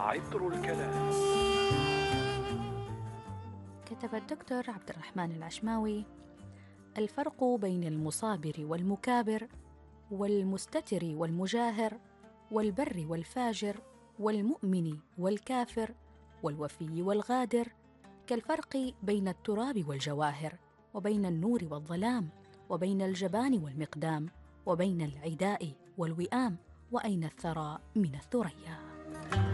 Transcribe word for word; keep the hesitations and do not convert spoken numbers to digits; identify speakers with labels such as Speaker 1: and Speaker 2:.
Speaker 1: عطر الكلام.
Speaker 2: كتب الدكتور عبد الرحمن العشماوي: الفرق بين المصابر والمكابر، والمستتر والمجاهر، والبر والفاجر، والمؤمن والكافر، والوفي والغادر، كالفرق بين التراب والجواهر، وبين النور والظلام، وبين الجبان والمقدام، وبين العداء والوئام، وأين الثرى من الثريا.